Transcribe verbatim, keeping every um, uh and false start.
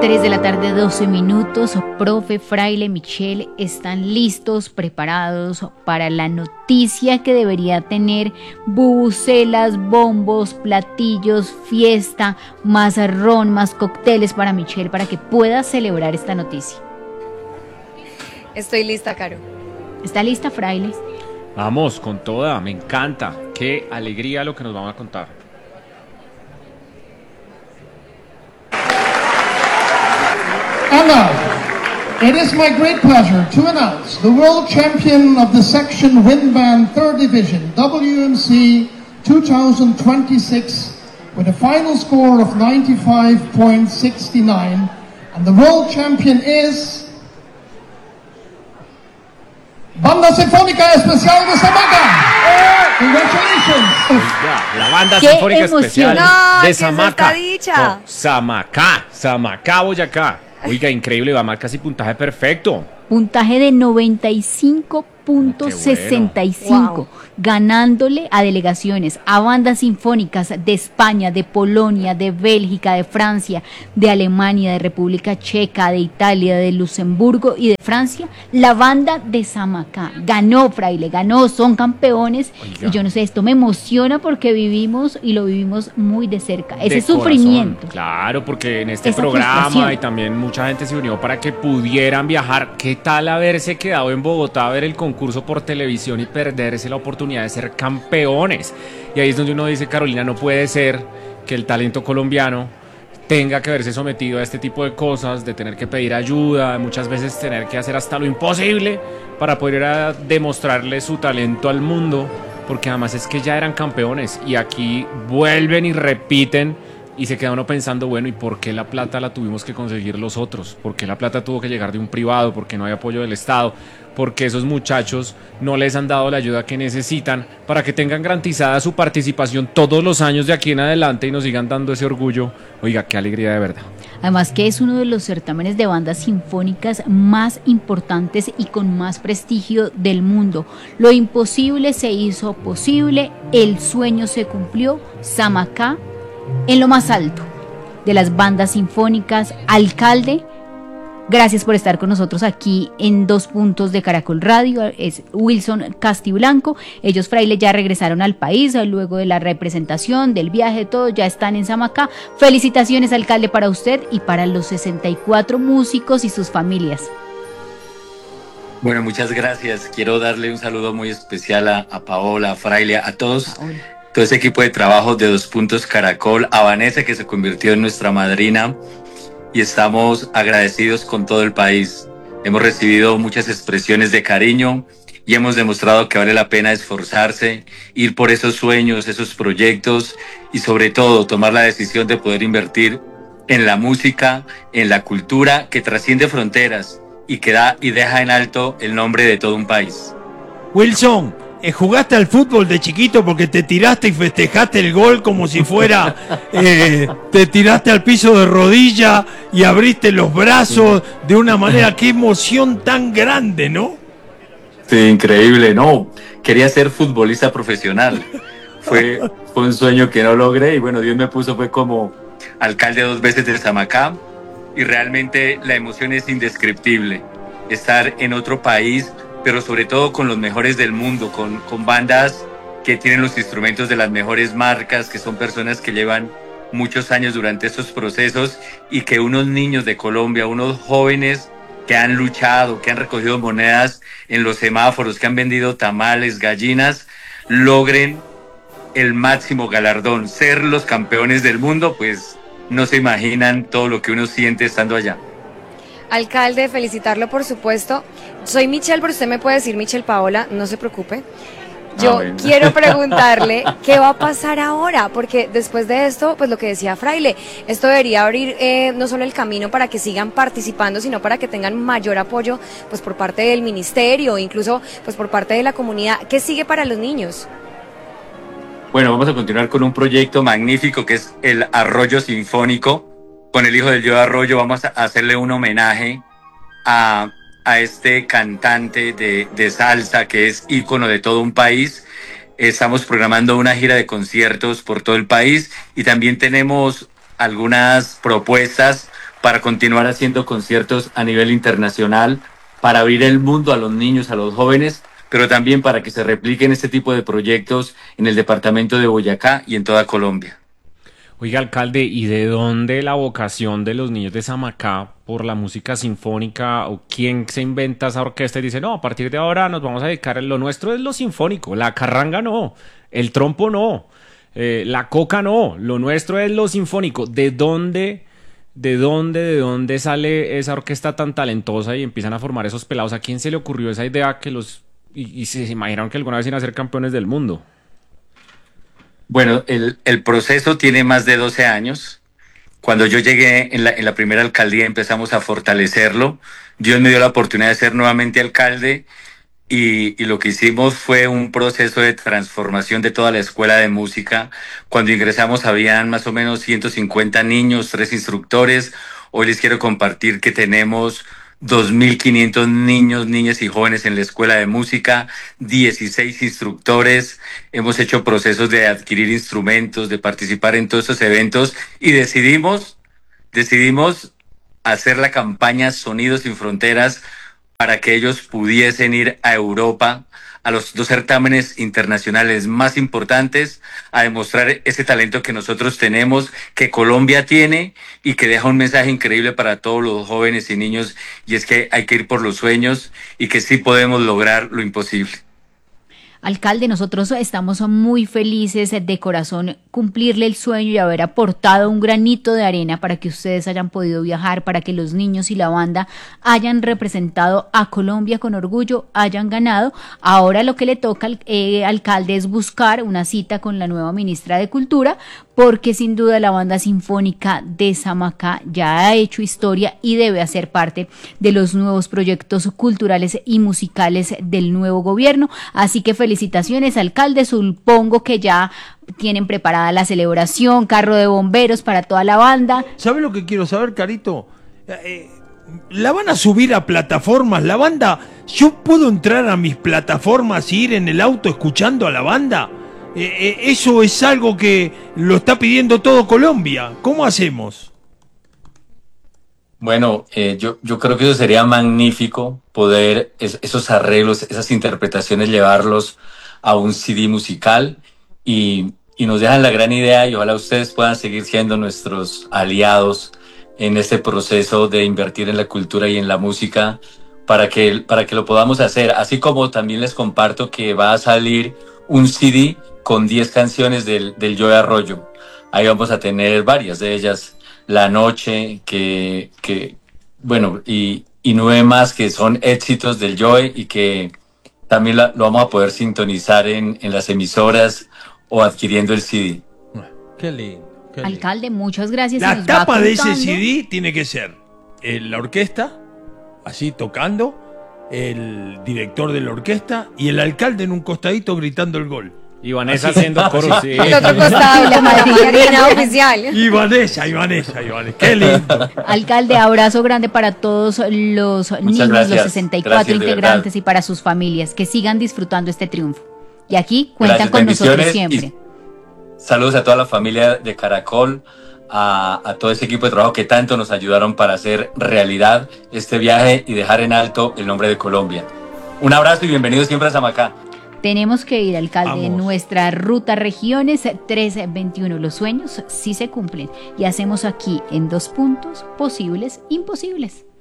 tres de la tarde, doce minutos. Profe, Fraile, Michelle, ¿están listos, preparados para la noticia que debería tener bubucelas, bombos, platillos, fiesta, más ron, más cócteles para Michelle, para que pueda celebrar esta noticia? Estoy lista, Caro. ¿Está lista, Fraile? Vamos, con toda, me encanta. Qué alegría lo que nos van a contar. And now, it is my great pleasure to announce the world champion of the section wind band third division, W M C twenty twenty-six, with a final score of ninety-five point six nine, and the world champion is Banda Sinfónica Especial de Samaca. Congratulations. Oiga, la Banda ¡Qué Sinfónica emoción! Especial No, de ¿qué Samaca. es esta dicha? No, Samacá, Samacá, Boyacá. Oiga, increíble, va a marcar casi puntaje perfecto. Puntaje de noventa y cinco punto sesenta y cinco, Wow. ganándole a delegaciones, a bandas sinfónicas de España, de Polonia, de Bélgica, de Francia, de Alemania, de República Checa, de Italia, de Luxemburgo y de Francia. La banda de Samacá ganó, Fraile, ganó, son campeones. Oiga. Y yo no sé, esto me emociona porque vivimos y lo vivimos muy de cerca. Ese De sufrimiento. corazón, claro, porque en este Esa programa frustración. y también mucha gente se unió para que pudieran viajar. ¿Qué tal haberse quedado en Bogotá a ver el concurso por televisión y perderse la oportunidad de ser campeones? Y ahí es donde uno dice, Carolina, no puede ser que el talento colombiano tenga que verse sometido a este tipo de cosas, de tener que pedir ayuda, muchas veces tener que hacer hasta lo imposible para poder a demostrarle su talento al mundo, porque además es que ya eran campeones y aquí vuelven y repiten. Y se queda uno pensando, bueno, ¿y por qué la plata la tuvimos que conseguir los otros? ¿Por qué la plata tuvo que llegar de un privado? ¿Por qué no hay apoyo del Estado? ¿Por qué esos muchachos no les han dado la ayuda que necesitan para que tengan garantizada su participación todos los años de aquí en adelante y nos sigan dando ese orgullo? Oiga, qué alegría de verdad. Además que es uno de los certámenes de bandas sinfónicas más importantes y con más prestigio del mundo. Lo imposible se hizo posible, el sueño se cumplió. Samacá en lo más alto de las bandas sinfónicas. Alcalde, gracias por estar con nosotros aquí en Dos Puntos de Caracol Radio. Es Wilson Castiblanco. Ellos, Fraile, ya regresaron al país luego de la representación, del viaje, todo, ya están en Samacá. Felicitaciones, alcalde, para usted y para los sesenta y cuatro músicos y sus familias. Bueno, muchas gracias. Quiero darle un saludo muy especial a, a Paola, a Fraile, a todos. Paola. Todo ese equipo de trabajo de Dos Puntos Caracol, a Vanessa, que se convirtió en nuestra madrina, y estamos agradecidos con todo el país. Hemos recibido muchas expresiones de cariño y hemos demostrado que vale la pena esforzarse, ir por esos sueños, esos proyectos y sobre todo tomar la decisión de poder invertir en la música, en la cultura que trasciende fronteras y que da y deja en alto el nombre de todo un país. Wilson, eh, ¿jugaste al fútbol de chiquito porque te tiraste y festejaste el gol como si fuera, eh, te tiraste al piso de rodilla y abriste los brazos de una manera, qué emoción tan grande, ¿no? Sí, increíble, no, quería ser futbolista profesional, fue, fue un sueño que no logré y bueno, Dios me puso fue como alcalde dos veces de Samacá y realmente la emoción es indescriptible, estar en otro país, pero sobre todo con los mejores del mundo, con, con bandas que tienen los instrumentos de las mejores marcas, que son personas que llevan muchos años durante estos procesos y que unos niños de Colombia, unos jóvenes que han luchado, que han recogido monedas en los semáforos, que han vendido tamales, gallinas, logren el máximo galardón, ser los campeones del mundo, pues no se imaginan todo lo que uno siente estando allá. Alcalde, felicitarlo por supuesto. Soy Michelle, pero usted me puede decir Michelle Paola, no se preocupe. Yo Ah, bueno. quiero preguntarle qué va a pasar ahora, porque después de esto, pues lo que decía Fraile, esto debería abrir eh, no solo el camino para que sigan participando, sino para que tengan mayor apoyo pues por parte del ministerio, incluso pues por parte de la comunidad. ¿Qué sigue para los niños? Bueno, vamos a continuar con un proyecto magnífico que es el Arroyo Sinfónico. Con el hijo del Yo Arroyo vamos a hacerle un homenaje a, a este cantante de, de salsa que es ícono de todo un país. Estamos programando una gira de conciertos por todo el país y también tenemos algunas propuestas para continuar haciendo conciertos a nivel internacional, para abrir el mundo a los niños, a los jóvenes, pero también para que se repliquen este tipo de proyectos en el departamento de Boyacá y en toda Colombia. Oiga, alcalde, ¿y de dónde la vocación de los niños de Samacá por la música sinfónica? ¿O quién se inventa esa orquesta y dice, no, a partir de ahora nos vamos a dedicar, lo nuestro es lo sinfónico, la carranga no, el trompo no, eh, la coca no, lo nuestro es lo sinfónico? ¿De dónde, de dónde, de dónde sale esa orquesta tan talentosa y empiezan a formar esos pelados? ¿A quién se le ocurrió esa idea que los y, y se imaginaron que alguna vez iban a ser campeones del mundo? Bueno, el, el proceso tiene más de doce años. Cuando yo llegué en la, en la primera alcaldía empezamos a fortalecerlo. Dios me dio la oportunidad de ser nuevamente alcalde y, y lo que hicimos fue un proceso de transformación de toda la escuela de música. Cuando ingresamos habían más o menos ciento cincuenta niños, tres instructores. Hoy les quiero compartir que tenemos dos mil quinientos niños, niñas y jóvenes en la escuela de música, dieciséis instructores, hemos hecho procesos de adquirir instrumentos, de participar en todos estos eventos y decidimos, decidimos hacer la campaña Sonidos sin Fronteras para que ellos pudiesen ir a Europa, a los dos certámenes internacionales más importantes, a demostrar ese talento que nosotros tenemos, que Colombia tiene y que deja un mensaje increíble para todos los jóvenes y niños, y es que hay que ir por los sueños y que sí podemos lograr lo imposible. Alcalde, nosotros estamos muy felices de corazón cumplirle el sueño y haber aportado un granito de arena para que ustedes hayan podido viajar, para que los niños y la banda hayan representado a Colombia con orgullo, hayan ganado. Ahora lo que le toca al eh, alcalde es buscar una cita con la nueva ministra de Cultura, porque sin duda la banda sinfónica de Samacá ya ha hecho historia y debe hacer parte de los nuevos proyectos culturales y musicales del nuevo gobierno. Así que felicitaciones, alcalde. Supongo que ya tienen preparada la celebración, carro de bomberos para toda la banda. ¿Sabes lo que quiero saber, Carito? Eh, ¿La van a subir a plataformas? ¿La banda? ¿Yo puedo entrar a mis plataformas e ir en el auto escuchando a la banda? Eh, eh, eso es algo que lo está pidiendo todo Colombia. ¿Cómo hacemos? Bueno, eh, yo, yo creo que eso sería magnífico, poder es, esos arreglos, esas interpretaciones, llevarlos a un C D musical y, y nos dejan la gran idea y ojalá ustedes puedan seguir siendo nuestros aliados en este proceso de invertir en la cultura y en la música para que, para que lo podamos hacer. Así como también les comparto que va a salir un C D con diez canciones del, del Joe Arroyo. Ahí vamos a tener varias de ellas. La Noche, que, que bueno, y, y nueve más que son éxitos del Joe y que también la, lo vamos a poder sintonizar en, en las emisoras o adquiriendo el C D. Qué lindo, qué lindo. Alcalde, muchas gracias. La nos tapa va de ese contando. C D tiene que ser eh, la orquesta, así tocando, el director de la orquesta y el alcalde en un costadito gritando el gol. Y Vanessa haciendo coro, sí. El otro costado, la madrina oficial. Y Vanessa, y Vanessa, y Vanessa. Qué lindo. Alcalde, abrazo grande para todos los niños, gracias. los sesenta y cuatro Gracias, de integrantes verdad. y para sus familias, que sigan disfrutando este triunfo. Y aquí cuentan Gracias, con nosotros bendiciones siempre. y saludos a toda la familia de Caracol, a, a todo ese equipo de trabajo que tanto nos ayudaron para hacer realidad este viaje y dejar en alto el nombre de Colombia. Un abrazo y bienvenidos siempre a Samacá. Tenemos que ir, alcalde, Vamos. en nuestra ruta regiones trescientos veintiuno. Los sueños sí se cumplen y hacemos aquí en dos puntos posibles imposibles.